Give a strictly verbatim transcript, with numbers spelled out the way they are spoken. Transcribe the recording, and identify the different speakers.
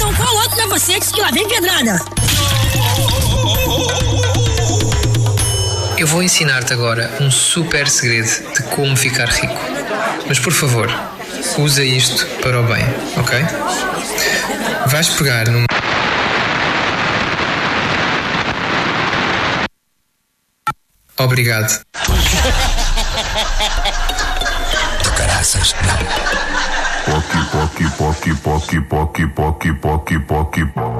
Speaker 1: Então coloque na você que lá vem pedrada.
Speaker 2: Eu vou ensinar-te agora um super segredo de como ficar rico. Mas por favor, usa isto para o bem, ok? Vais pegar num... Obrigado.
Speaker 3: Do caraças, não.
Speaker 4: Poque, poque, poque, poque, poque, poque, poque, poque, poque.